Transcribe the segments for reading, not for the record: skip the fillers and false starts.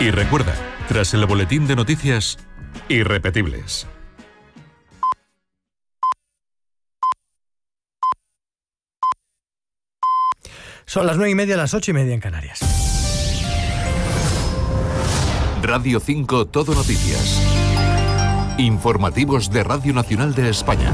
Y recuerda, tras el boletín de noticias, irrepetibles. Son las 9:30, las 8:30 en Canarias. Radio 5 Todo Noticias. Informativos de Radio Nacional de España.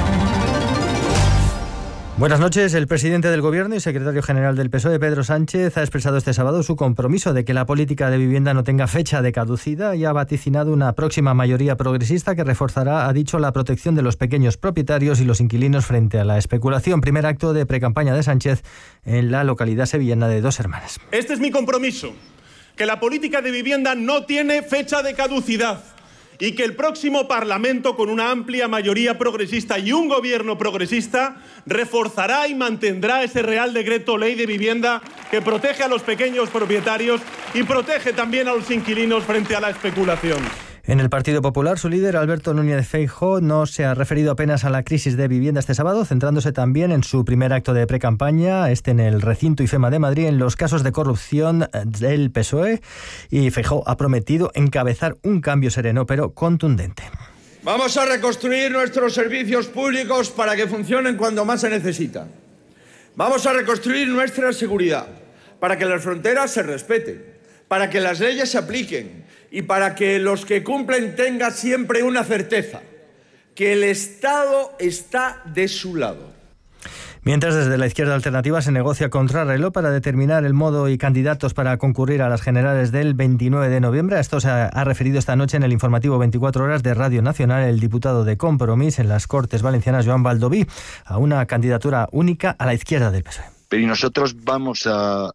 Buenas noches. El presidente del Gobierno y secretario general del PSOE, Pedro Sánchez, ha expresado este sábado su compromiso de que la política de vivienda no tenga fecha de caducidad y ha vaticinado una próxima mayoría progresista que reforzará, ha dicho, la protección de los pequeños propietarios y los inquilinos frente a la especulación. Primer acto de precampaña de Sánchez en la localidad sevillana de Dos Hermanas. Este es mi compromiso, que la política de vivienda no tiene fecha de caducidad y que el próximo Parlamento, con una amplia mayoría progresista y un gobierno progresista, reforzará y mantendrá ese Real Decreto Ley de Vivienda que protege a los pequeños propietarios y protege también a los inquilinos frente a la especulación. En el Partido Popular, su líder, Alberto Núñez Feijóo, no se ha referido apenas a la crisis de vivienda este sábado, centrándose también en su primer acto de precampaña, en el recinto IFEMA de Madrid, en los casos de corrupción del PSOE. Y Feijóo ha prometido encabezar un cambio sereno, pero contundente. Vamos a reconstruir nuestros servicios públicos para que funcionen cuando más se necesitan. Vamos a reconstruir nuestra seguridad para que las fronteras se respeten, para que las leyes se apliquen y para que los que cumplen tengan siempre una certeza, que el Estado está de su lado. Mientras, desde la izquierda alternativa se negocia contrarreloj para determinar el modo y candidatos para concurrir a las generales del 29 de noviembre. A esto se ha referido esta noche en el informativo 24 horas de Radio Nacional el diputado de Compromís en las Cortes Valencianas, Joan Baldoví, a una candidatura única a la izquierda del PSOE. Pero nosotros vamos a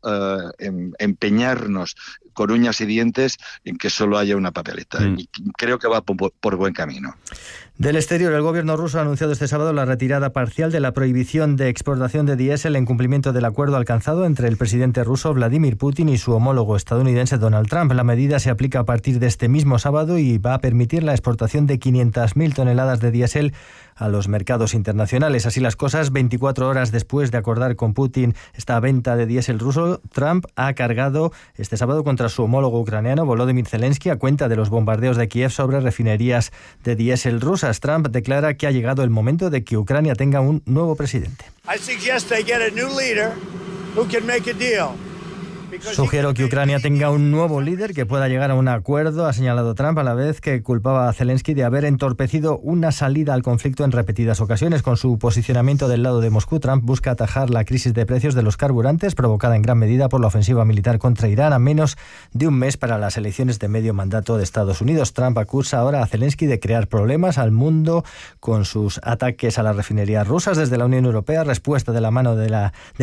empeñarnos con uñas y dientes en que solo haya una papeleta. Y creo que va por buen camino. Del exterior, el gobierno ruso ha anunciado este sábado la retirada parcial de la prohibición de exportación de diésel en cumplimiento del acuerdo alcanzado entre el presidente ruso Vladimir Putin y su homólogo estadounidense Donald Trump. La medida se aplica a partir de este mismo sábado y va a permitir la exportación de 500.000 toneladas de diésel a los mercados internacionales. Así las cosas, 24 horas después de acordar con Putin esta venta de diésel ruso, Trump ha cargado este sábado contra su homólogo ucraniano Volodymyr Zelensky a cuenta de los bombardeos de Kiev sobre refinerías de diésel rusas. Trump declara que ha llegado el momento de que Ucrania tenga un nuevo presidente. Sugiero que Ucrania tenga un nuevo líder que pueda llegar a un acuerdo, ha señalado Trump, a la vez que culpaba a Zelensky de haber entorpecido una salida al conflicto en repetidas ocasiones. Con su posicionamiento del lado de Moscú, Trump busca atajar la crisis de precios de los carburantes provocada en gran medida por la ofensiva militar contra Irán a menos de un mes para las elecciones de medio mandato de Estados Unidos. Trump acusa ahora a Zelensky de crear problemas al mundo con sus ataques a las refinerías rusas. Desde la Unión Europea, respuesta de mano de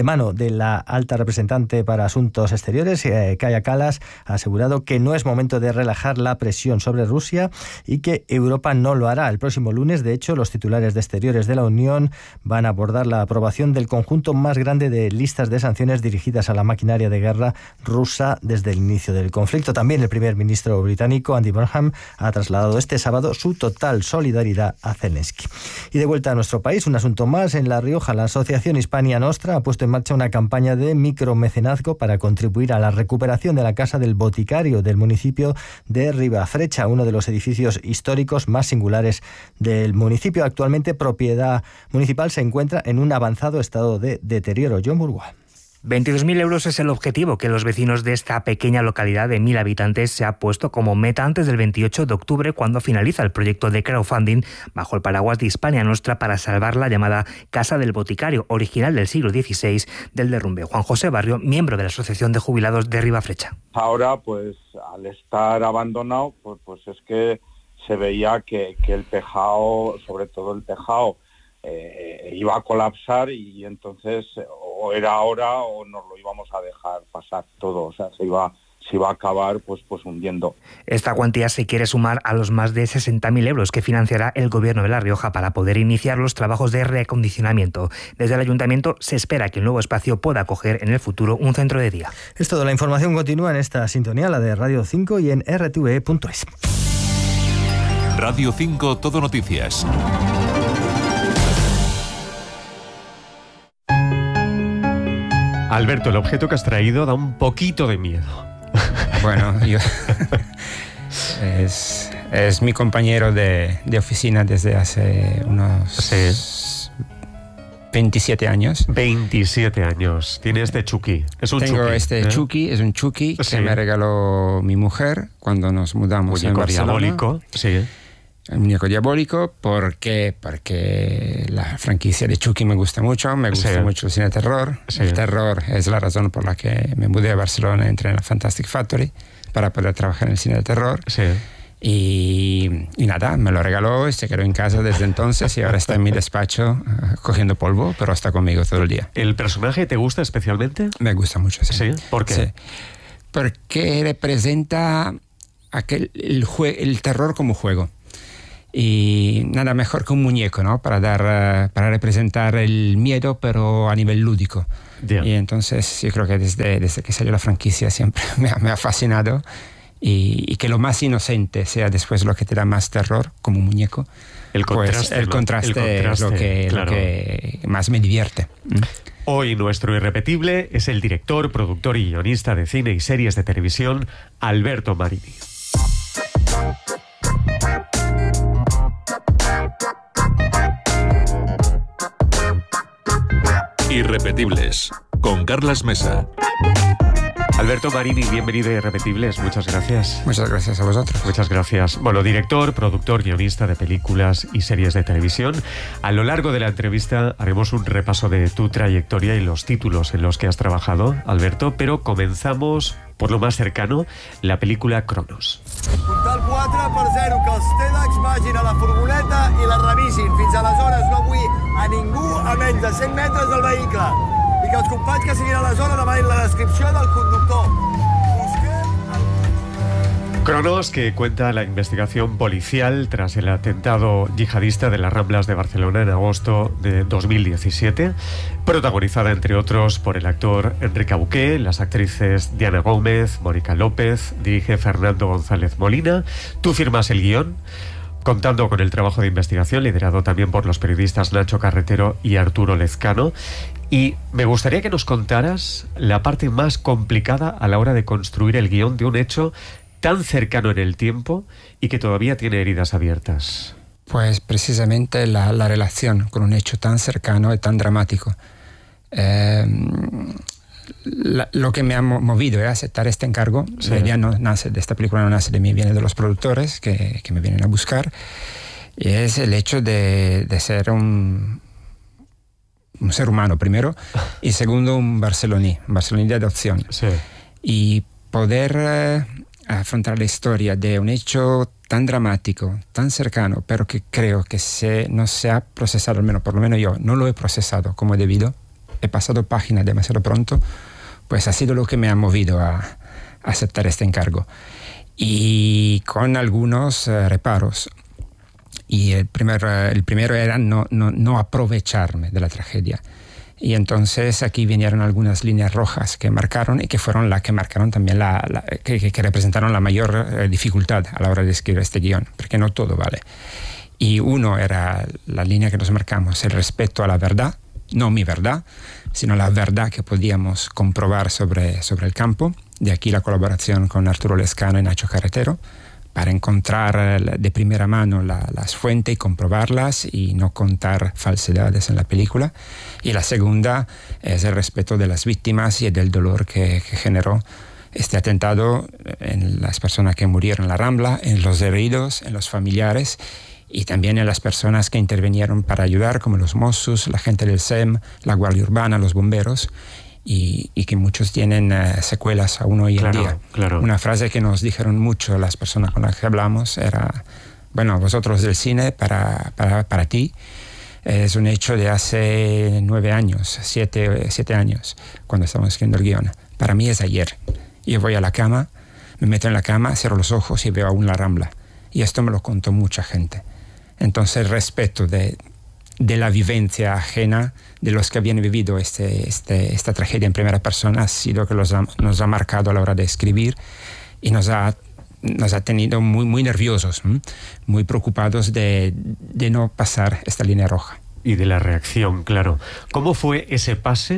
la alta representante para asuntos exteriores, Kaja Kallas, ha asegurado que no es momento de relajar la presión sobre Rusia y que Europa no lo hará. El próximo lunes, de hecho, los titulares de Exteriores de la Unión van a abordar la aprobación del conjunto más grande de listas de sanciones dirigidas a la maquinaria de guerra rusa desde el inicio del conflicto. También el primer ministro británico, Andy Burnham, ha trasladado este sábado su total solidaridad a Zelensky. Y de vuelta a nuestro país, un asunto más. En La Rioja, la Asociación Hispania Nostra ha puesto en marcha una campaña de micromecenazgo para contribuir a la recuperación de la Casa del Boticario del municipio de Ribafrecha, uno de los edificios históricos más singulares del municipio. Actualmente propiedad municipal, se encuentra en un avanzado estado de deterioro. John Burgoa. 22.000 euros es el objetivo que los vecinos de esta pequeña localidad de 1.000 habitantes se ha puesto como meta antes del 28 de octubre, cuando finaliza el proyecto de crowdfunding bajo el paraguas de Hispania Nostra para salvar la llamada Casa del Boticario, original del siglo XVI, del derrumbe. Juan José Barrio, miembro de la Asociación de Jubilados de Ribafrecha. Ahora, pues al estar abandonado, pues es que se veía que el tejado, sobre todo el tejado, iba a colapsar, y entonces o era ahora o nos lo íbamos a dejar pasar todo, o sea, se iba a acabar pues hundiendo. Esta cuantía se quiere sumar a los más de 60.000 euros que financiará el Gobierno de La Rioja para poder iniciar los trabajos de reacondicionamiento. Desde el Ayuntamiento se espera que el nuevo espacio pueda acoger en el futuro un centro de día. Es todo. La información continúa en esta sintonía, la de Radio 5 y en rtve.es. Radio 5 Todo Noticias. Alberto, el objeto que has traído da un poquito de miedo. Bueno, es mi compañero de oficina desde hace unos 27 años. 27 años. Tiene este Chucky. Es un Tengo Chucky, este Chucky, es un Chucky que me regaló mi mujer cuando nos mudamos en Barcelona. Diabólico, sí. El muñeco diabólico, porque la franquicia de Chucky me gusta mucho, me gusta mucho el cine de terror. Sí. El terror es la razón por la que me mudé a Barcelona, entré en la Fantastic Factory para poder trabajar en el cine de terror. Sí. Y nada, me lo regaló y se quedó en casa desde entonces y ahora está en mi despacho cogiendo polvo, pero está conmigo todo el día. ¿El personaje te gusta especialmente? Me gusta mucho, sí. ¿Sí? ¿Por qué? Sí. Porque representa el terror como juego. Y nada mejor que un muñeco, ¿no? Para representar el miedo, pero a nivel lúdico. Yeah. Y entonces yo creo que desde que salió la franquicia siempre me ha fascinado. Y que lo más inocente sea después lo que te da más terror, como un muñeco. El contraste, pues el contraste es lo que más me divierte. Hoy nuestro irrepetible es el director, productor y guionista de cine y series de televisión, Alberto Marini. Irrepetibles, con Carlas Mesa. Alberto Marini, bienvenido a Irrepetibles, muchas gracias. Muchas gracias a vosotros. Muchas gracias. Bueno, director, productor, guionista de películas y series de televisión. A lo largo de la entrevista haremos un repaso de tu trayectoria y los títulos en los que has trabajado, Alberto, pero comenzamos por lo más cercano, la película Cronos. Comptar 4-0, que els TEDx vagin a la furgoneta i la revisin. Fins aleshores no vull a ningú a menys de 100 metres del vehicle. I que els companys que siguin a la zona demanin la descripció del conductor. Cronos, que cuenta la investigación policial tras el atentado yihadista de las Ramblas de Barcelona en agosto de 2017, protagonizada entre otros por el actor Enrique Abuqué, las actrices Diana Gómez, Mónica López, dirige Fernando González Molina. Tú firmas el guión, contando con el trabajo de investigación liderado también por los periodistas Nacho Carretero y Arturo Lezcano. Y me gustaría que nos contaras la parte más complicada a la hora de construir el guión de un hecho tan cercano en el tiempo y que todavía tiene heridas abiertas. Pues precisamente la relación con un hecho tan cercano y tan dramático. Lo que me ha movido a aceptar este encargo, sí. La idea no nace de esta película, no nace de mí, viene de los productores que me vienen a buscar, y es el hecho de ser un ser humano primero, y segundo un barceloní de adopción. Sí. Y poder afrontar la historia de un hecho tan dramático, tan cercano, pero que creo que no se ha procesado, al menos por lo menos yo no lo he procesado como he debido, he pasado página demasiado pronto, pues ha sido lo que me ha movido a aceptar este encargo. Y con algunos reparos. Y el primero era no aprovecharme de la tragedia. Y entonces aquí vinieron algunas líneas rojas que marcaron y que fueron las que marcaron también que representaron la mayor dificultad a la hora de escribir este guión, porque no todo vale. Y uno era la línea que nos marcamos, el respeto a la verdad, no mi verdad, sino la verdad que podíamos comprobar sobre el campo. De aquí la colaboración con Arturo Lezcano y Nacho Carretero, para encontrar de primera mano las fuentes y comprobarlas y no contar falsedades en la película. Y la segunda es el respeto de las víctimas y del dolor que generó este atentado en las personas que murieron en la Rambla, en los heridos, en los familiares y también en las personas que intervinieron para ayudar, como los Mossos, la gente del SEM, la Guardia Urbana, los bomberos, y que muchos tienen secuelas aún hoy en día. Claro. Una frase que nos dijeron mucho las personas con las que hablamos era, bueno, vosotros del cine, para ti, es un hecho de hace 9 años, 7 años, cuando estábamos escribiendo el guión. Para mí es ayer. Yo voy a la cama, me meto en la cama, cierro los ojos y veo aún la Rambla. Y esto me lo contó mucha gente. Entonces el respeto de la vivencia ajena de los que habían vivido esta tragedia en primera persona ha sido que nos ha marcado a la hora de escribir y nos ha tenido muy, muy nerviosos, muy preocupados de no pasar esta línea roja. Y de la reacción, claro. ¿Cómo fue ese pase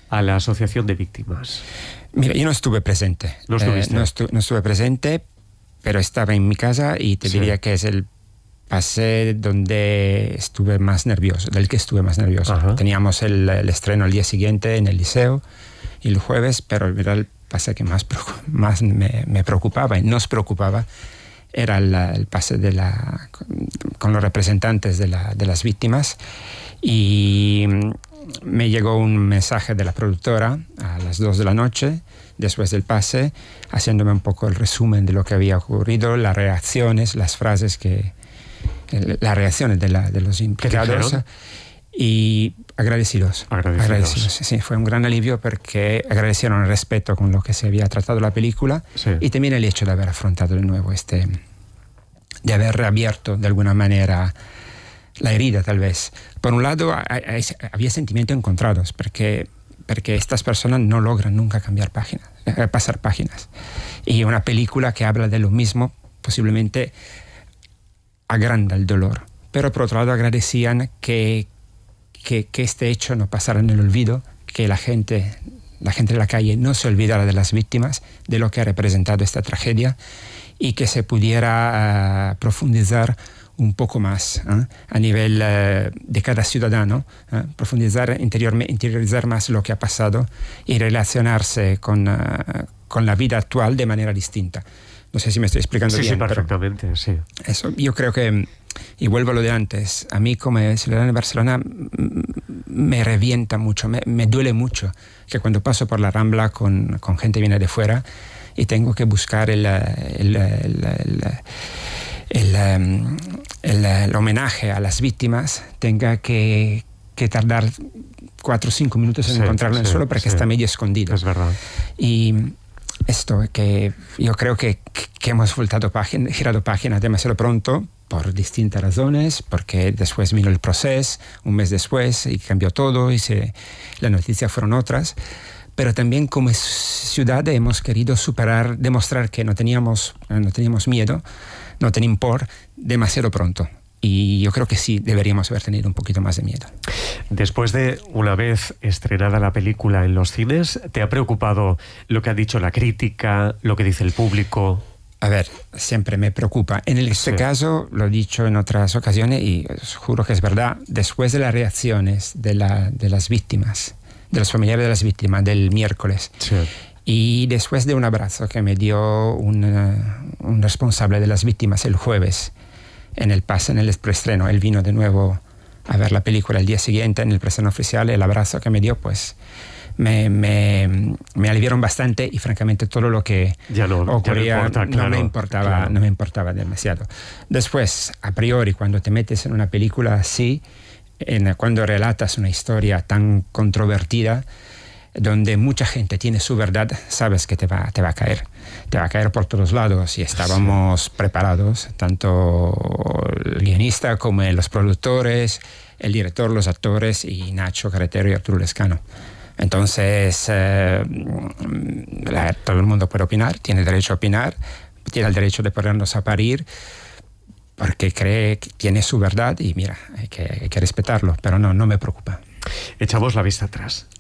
a la Asociación de Víctimas? Mira, yo no estuve presente. ¿No estuviste? No estuve presente, pero estaba en mi casa y te diría que es el pase donde estuve más nervioso, del que estuve más nervioso. Ajá. Teníamos el estreno el día siguiente en el liceo y el jueves, pero el pase que más me preocupaba y nos preocupaba era el pase con los representantes de las víctimas. Y me llegó un mensaje de la productora a las 2 de la noche, después del pase, haciéndome un poco el resumen de lo que había ocurrido, las reacciones, las frases las reacciones de los implicados. Y agradecidos. Sí, fue un gran alivio porque agradecieron el respeto con lo que se había tratado la película, sí, y también el hecho de haber afrontado de nuevo de haber reabierto de alguna manera la herida, tal vez. Por un lado, había sentimientos encontrados porque estas personas no logran nunca pasar páginas. Y una película que habla de lo mismo posiblemente agranda el dolor. Pero por otro lado agradecían que este hecho no pasara en el olvido, que la gente de la calle no se olvidara de las víctimas, de lo que ha representado esta tragedia, y que se pudiera profundizar un poco más a nivel de cada ciudadano, interiorizar más lo que ha pasado y relacionarse con la vida actual de manera distinta. No sé si me estoy explicando bien. Sí, perfectamente, sí. Eso, yo creo que, y vuelvo a lo de antes, a mí como ciudadano de Barcelona me revienta mucho, me duele mucho que cuando paso por la Rambla con gente que viene de fuera y tengo que buscar el homenaje a las víctimas, tenga que tardar 4 o 5 minutos en encontrarlo en el suelo porque está medio escondido. Es verdad. Y esto que yo creo que hemos girado páginas demasiado pronto por distintas razones, porque después vino el proceso, un mes después, y cambió todo, y las noticias fueron otras. Pero también como ciudad hemos querido demostrar que no teníamos miedo, no teníamos por demasiado pronto. Y yo creo que sí deberíamos haber tenido un poquito más de miedo. Después de una vez estrenada la película en los cines, ¿te ha preocupado lo que ha dicho la crítica, lo que dice el público? A ver, siempre me preocupa. En este caso, lo he dicho en otras ocasiones y os juro que es verdad, después de las reacciones de las víctimas, de los familiares de las víctimas del miércoles, y después de un abrazo que me dio un responsable de las víctimas el jueves, en el preestreno, él vino de nuevo a ver la película el día siguiente en el preestreno oficial, el abrazo que me dio, pues me aliviaaron bastante y francamente todo lo que ocurría no me importaba demasiado. Después, a priori, cuando te metes en una película así, cuando relatas una historia tan controvertida, donde mucha gente tiene su verdad, sabes que te va a caer. Te va a caer por todos lados y estábamos preparados, tanto el guionista como los productores, el director, los actores y Nacho Carretero y Arturo Lescano. Entonces, todo el mundo puede opinar, tiene derecho a opinar, tiene el derecho de ponernos a parir, porque cree que tiene su verdad y mira, hay que respetarlo, pero no me preocupa. Echamos la vista atrás.